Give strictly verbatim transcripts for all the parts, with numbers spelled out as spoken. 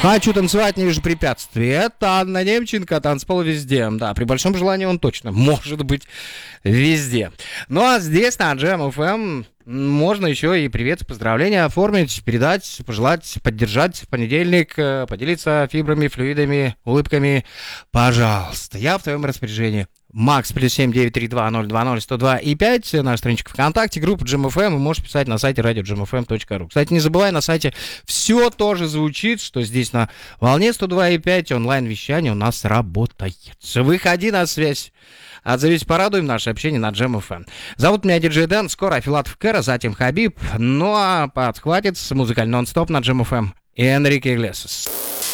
Хочу танцевать, не вижу препятствий. Это Анна Немченко, танцпол везде. Да, при большом желании он точно может быть везде. Ну а здесь на Джем эф эм можно еще и привет, поздравления оформить, передать, пожелать, поддержать в понедельник, поделиться фибрами, флюидами, улыбками. Пожалуйста, я в твоем распоряжении. Макс, плюс семь девять три два ноль два ноль сто два и пять, наша страничка ВКонтакте, группа Джем эф эм, вы можете писать на сайте радио джем эф эм точка ру. Кстати, не забывай, на сайте все тоже звучит, что здесь на волне сто два и пять онлайн-вещание у нас работает. Выходи на связь. Отзовись, порадуем наше общение на Джем эф эм. Зовут меня диджей Дэн, скоро Филатов Кэра, затем Хабиб, ну а подхватит музыкальный нон-стоп на Джем эф эм Энрике Иглесиас.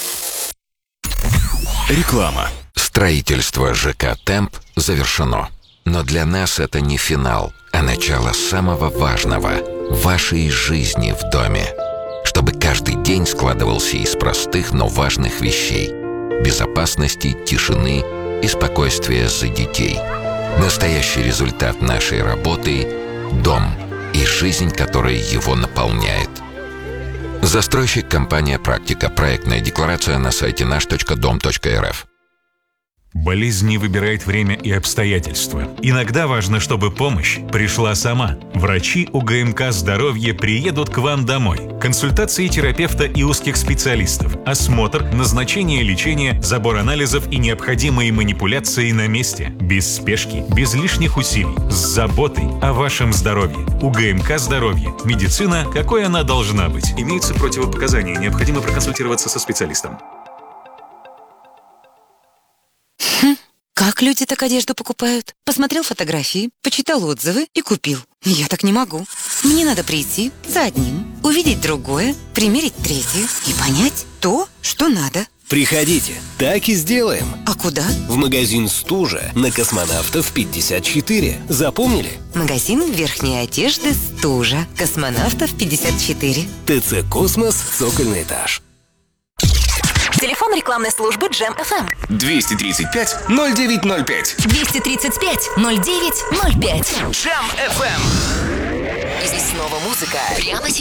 Реклама. Строительство ЖК «Темп» завершено. Но для нас это не финал, а начало самого важного – вашей жизни в доме. Чтобы каждый день складывался из простых, но важных вещей – безопасности, тишины и спокойствия за детей. Настоящий результат нашей работы – дом и жизнь, которая его наполняет. Застройщик компания «Практика». Проектная декларация на сайте наш точка дом точка эр эф. Болезнь не выбирает время и обстоятельства. Иногда важно, чтобы помощь пришла сама. Врачи УГМК «Здоровье» приедут к вам домой. Консультации терапевта и узких специалистов, осмотр, назначение лечения, забор анализов и необходимые манипуляции на месте. Без спешки, без лишних усилий, с заботой о вашем здоровье. УГМК «Здоровье». Медицина, какой она должна быть. Имеются противопоказания, необходимо проконсультироваться со специалистом. Как люди так одежду покупают? Посмотрел фотографии, почитал отзывы и купил. Я так не могу. Мне надо прийти за одним, увидеть другое, примерить третье и понять то, что надо. Приходите, так и сделаем. А куда? В магазин «Стужа» на Космонавтов пятьдесят четыре. Запомнили? Магазин верхней одежды «Стужа». Космонавтов пятьдесят четыре. ТЦ «Космос», цокольный этаж. Телефон рекламной службы Джем эф эм. двести тридцать пять ноль девять ноль пять. двести тридцать пять ноль девять ноль пять. Джем эф эм. И здесь снова музыка. Прямо сейчас.